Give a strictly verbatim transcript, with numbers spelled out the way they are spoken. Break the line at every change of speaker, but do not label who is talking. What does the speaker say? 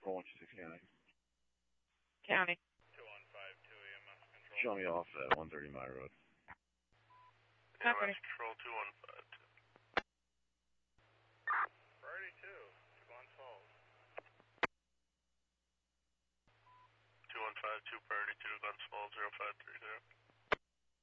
four one two six County.
County.
two one five two E M S control.
Show me off at one thirty My Road.
E M S control two one five two. Priority two, to Glens Falls. two one five two, priority two, Glens Falls, zero five three zero.